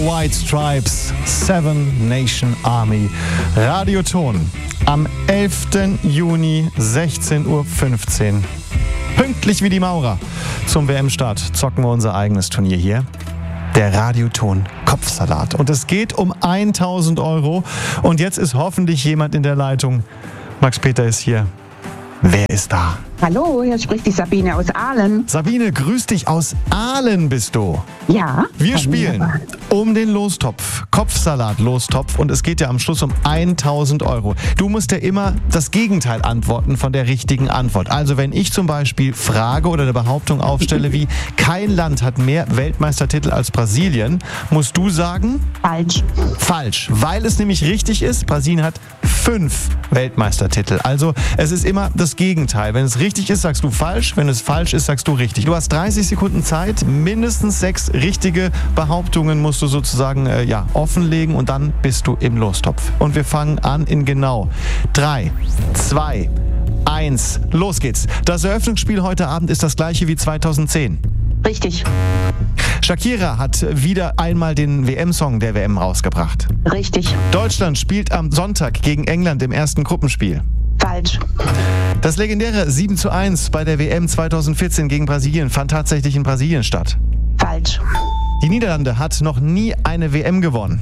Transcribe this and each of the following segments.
White Stripes, Seven Nation Army. Radioton am 11. Juni, 16:15 Uhr. Pünktlich wie die Maurer zum WM-Start zocken wir unser eigenes Turnier hier. Der Radioton Kopfsalat. Und es geht um 1.000 Euro. Und jetzt ist hoffentlich jemand in der Leitung. Max Peter ist hier. Wer ist da? Hallo, hier spricht die Sabine aus Aalen. Sabine, grüß dich. Aus Aalen bist du. Ja. Wir spielen um den Lostopf, Kopfsalat-Lostopf, und es geht ja am Schluss um 1.000 Euro. Du musst ja immer das Gegenteil antworten von der richtigen Antwort. Also wenn ich zum Beispiel frage oder eine Behauptung aufstelle wie, kein Land hat mehr Weltmeistertitel als Brasilien, musst du sagen? Falsch. Falsch, weil es nämlich richtig ist, Brasilien hat 5 Weltmeistertitel. Also es ist immer das Gegenteil. Wenn es richtig ist, sagst du falsch. Wenn es falsch ist, sagst du richtig. Du hast 30 Sekunden Zeit. Mindestens 6 richtige Behauptungen musst du sozusagen offenlegen und dann bist du im Lostopf. Und wir fangen an in genau 3, 2, 1. Los geht's. Das Eröffnungsspiel heute Abend ist das gleiche wie 2010. Richtig. Shakira hat wieder einmal den WM-Song der WM rausgebracht. Richtig. Deutschland spielt am Sonntag gegen England im ersten Gruppenspiel. Falsch. Das legendäre 7:1 bei der WM 2014 gegen Brasilien fand tatsächlich in Brasilien statt. Falsch. Die Niederlande hat noch nie eine WM gewonnen.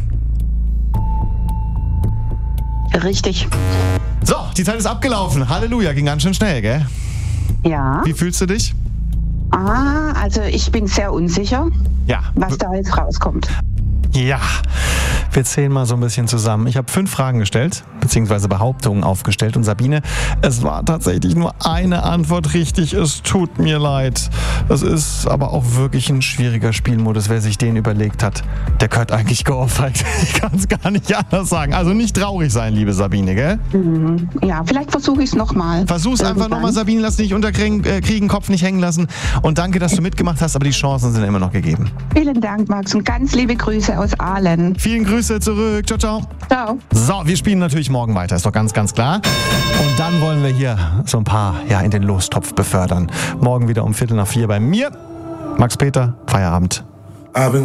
Richtig. So, die Zeit ist abgelaufen. Halleluja, ging ganz schön schnell, gell? Ja. Wie fühlst du dich? Also ich bin sehr unsicher, Ja. was da jetzt rauskommt. Ja, wir zählen mal so ein bisschen zusammen. Ich habe 5 Fragen gestellt, beziehungsweise Behauptungen aufgestellt. Und Sabine, es war tatsächlich nur eine Antwort richtig. Es tut mir leid. Es ist aber auch wirklich ein schwieriger Spielmodus. Wer sich den überlegt hat, der gehört eigentlich geohrfeigt. Ich kann es gar nicht anders sagen. Also nicht traurig sein, liebe Sabine, gell? Ja, vielleicht versuche ich es nochmal. Versuch's einfach nochmal, Sabine. Lass dich nicht unterkriegen, Kopf nicht hängen lassen. Und danke, dass du mitgemacht hast, aber die Chancen sind immer noch gegeben. Vielen Dank, Max, und ganz liebe Grüße aus Aalen. Vielen Grüße zurück. Ciao, ciao. Ciao. So, wir spielen natürlich morgen weiter, ist doch ganz, ganz klar. Und dann wollen wir hier so ein paar in den Lostopf befördern. Morgen wieder um 3:45 bei mir. Max Peter, Feierabend.